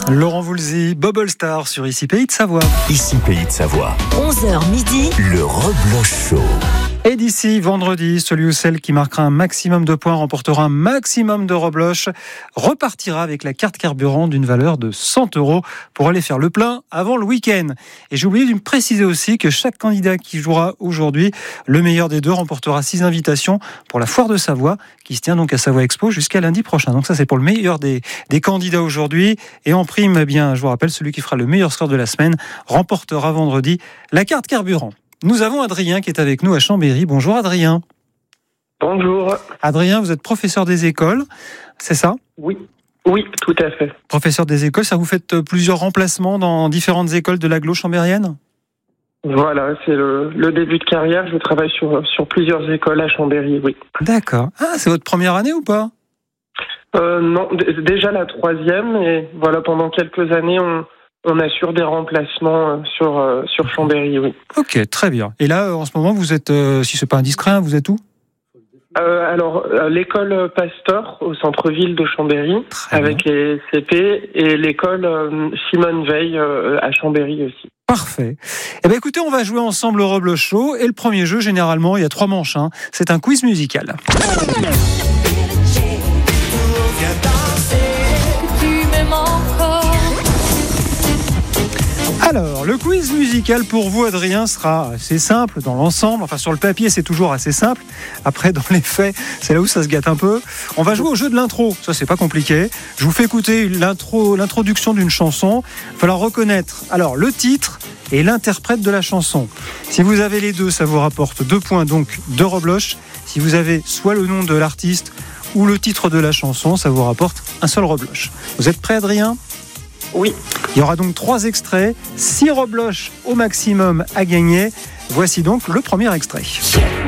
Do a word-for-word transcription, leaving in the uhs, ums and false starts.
Laurent Voulzy, Bubble Star sur Ici Pays de Savoie. Ici Pays de Savoie. onze heures midi. Le Rebloche Show. Et d'ici vendredi, celui ou celle qui marquera un maximum de points remportera un maximum de rebloches, repartira avec la carte carburant d'une valeur de cent euros pour aller faire le plein avant le week-end. Et j'ai oublié de me préciser aussi que chaque candidat qui jouera aujourd'hui, le meilleur des deux remportera six invitations pour la Foire de Savoie qui se tient donc à Savoie Expo jusqu'à lundi prochain. Donc ça c'est pour le meilleur des, des candidats aujourd'hui. Et en prime, eh bien, je vous rappelle, celui qui fera le meilleur score de la semaine remportera vendredi la carte carburant. Nous avons Adrien qui est avec nous à Chambéry. Bonjour Adrien. Bonjour. Adrien, vous êtes professeur des écoles, c'est ça ? Oui, oui, tout à fait. Professeur des écoles, ça vous fait plusieurs remplacements dans différentes écoles de l'agglo chambérienne ? Voilà, c'est le, le début de carrière. Je travaille sur, sur plusieurs écoles à Chambéry, oui. D'accord. Ah, c'est votre première année ou pas ? euh, Non, d- déjà la troisième. Et voilà, pendant quelques années, on... On assure des remplacements sur, euh, sur Chambéry, oui. Ok, très bien. Et là, en ce moment, vous êtes, euh, si c'est pas indiscret, vous êtes où ? euh, Alors, à l'école Pasteur, au centre-ville de Chambéry, Très avec bien. les C P, et l'école euh, Simone Veil euh, à Chambéry aussi. Parfait. Eh bien, écoutez, on va jouer ensemble au Rebloche Show. Et le premier jeu, généralement, il y a trois manches. Hein. C'est un quiz musical. Alors, le quiz musical pour vous, Adrien, sera assez simple dans l'ensemble. Enfin, sur le papier, c'est toujours assez simple. Après, dans les faits, c'est là où ça se gâte un peu. On va jouer au jeu de l'intro. Ça, c'est pas compliqué. Je vous fais écouter l'intro, l'introduction d'une chanson. Il va falloir reconnaître, alors, le titre et l'interprète de la chanson. Si vous avez les deux, ça vous rapporte deux points, donc deux rebloches. Si vous avez soit le nom de l'artiste ou le titre de la chanson, ça vous rapporte un seul rebloche. Vous êtes prêt, Adrien ? Oui. Il y aura donc trois extraits, six rebloches au maximum à gagner. Voici donc le premier extrait.